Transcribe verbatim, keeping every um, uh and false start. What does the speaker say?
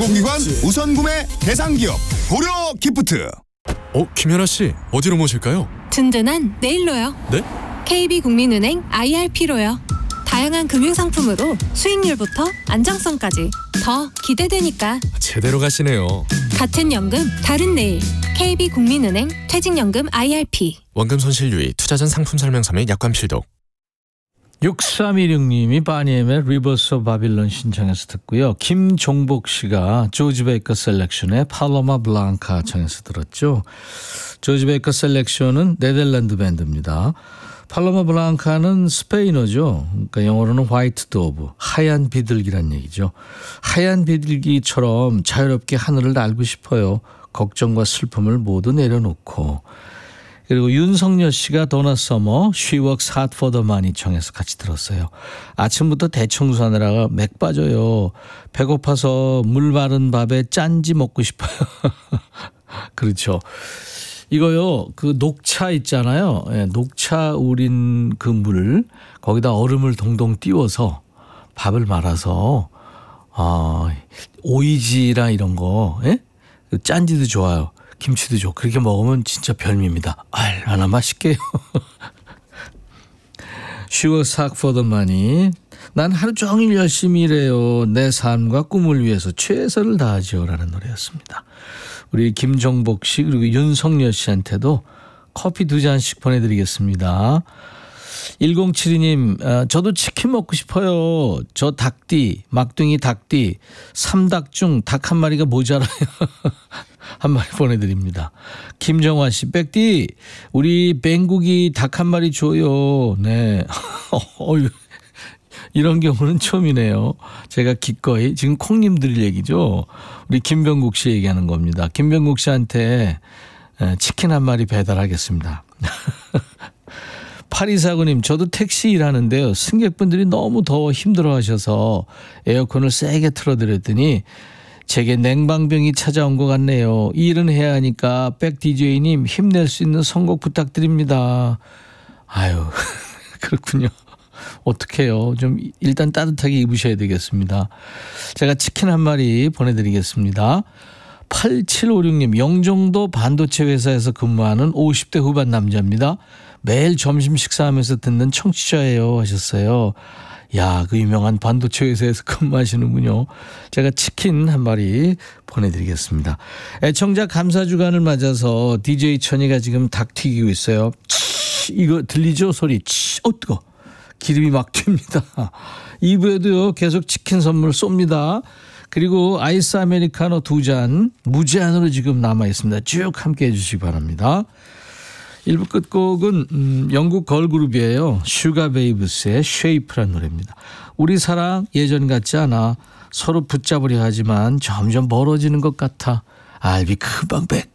공공기관 우선구매 대상기업 고려기프트. 어, 김연아 씨 어디로 모실까요? 든든한 내일로요. 네? 케이비국민은행 아이알피로요. 다양한 금융상품으로 수익률부터 안정성까지 더 기대되니까. 제대로 가시네요. 같은 연금 다른 내일. 케이비국민은행 퇴직연금 아이알피. 원금 손실 유의, 투자 전 상품 설명서 및 약관 필독. 육삼일육님이 바니엠의 리버스 오브 바빌론 신청해서 듣고요. 김종복 씨가 조지 베이커 셀렉션의 팔로마 블랑카 청해서 들었죠. 조지 베이커 셀렉션은 네덜란드 밴드입니다. 팔로마 블랑카는 스페인어죠. 그러니까 영어로는 화이트 도브, 하얀 비둘기란 얘기죠. 하얀 비둘기처럼 자유롭게 하늘을 날고 싶어요. 걱정과 슬픔을 모두 내려놓고. 그리고 윤성녀 씨가 도나 서머 She Works Hard for the Money 청해서 같이 들었어요. 아침부터 대청소하느라가 맥 빠져요. 배고파서 물 마른 밥에 짠지 먹고 싶어요. 그렇죠. 이거요, 그 녹차 있잖아요. 예, 녹차 우린 그 물, 거기다 얼음을 동동 띄워서 밥을 말아서, 아, 오이지랑 이런 거, 예? 짠지도 좋아요. 김치도 좋고, 그렇게 먹으면 진짜 별미입니다. 얼마나 맛있게요. She works hard for the money. 난 하루 종일 열심히 일해요. 내 삶과 꿈을 위해서 최선을 다하죠. 라는 노래였습니다. 우리 김정복 씨 그리고 윤성여 씨한테도 커피 두 잔씩 보내드리겠습니다. 일공칠이님 저도 치킨 먹고 싶어요. 저 닭띠 막둥이 닭띠 삼닭 중 닭 한 마리가 모자라요. 한 마리 보내드립니다. 김정화 씨 백띠 우리 뱅국이 닭 한 마리 줘요. 네. 어휴. 이런 경우는 처음이네요. 제가 기꺼이 지금 콩님 드릴 얘기죠. 우리 김병국 씨 얘기하는 겁니다. 김병국 씨한테 치킨 한 마리 배달하겠습니다. 팔이사구님 저도 택시 일하는데요. 승객분들이 너무 더워 힘들어하셔서 에어컨을 세게 틀어드렸더니 제게 냉방병이 찾아온 것 같네요. 이 일은 해야 하니까 백 디제이님 힘낼 수 있는 선곡 부탁드립니다. 아유 그렇군요. 어떡해요. 좀 일단 따뜻하게 입으셔야 되겠습니다. 제가 치킨 한 마리 보내드리겠습니다. 팔칠오육님 영종도 반도체 회사에서 근무하는 오십 대 후반 남자입니다. 매일 점심 식사하면서 듣는 청취자예요 하셨어요. 야, 그 유명한 반도체 회사에서 근무하시는군요. 제가 치킨 한 마리 보내드리겠습니다. 애청자 감사 주간을 맞아서 디제이 천이가 지금 닭 튀기고 있어요. 치, 이거 들리죠? 소리. 치, 어 뜨거. 기름이 막 튑니다. 이 부에도요 계속 치킨 선물 쏩니다. 그리고 아이스 아메리카노 두 잔 무제한으로 지금 남아 있습니다. 쭉 함께 해주시기 바랍니다. 일 부 끝곡은 음, 영국 걸그룹이에요. 슈가베이브스의 쉐이프라는 노래입니다. 우리 사랑 예전 같지 않아. 서로 붙잡으려 하지만 점점 멀어지는 것 같아. I'll be 금방 back.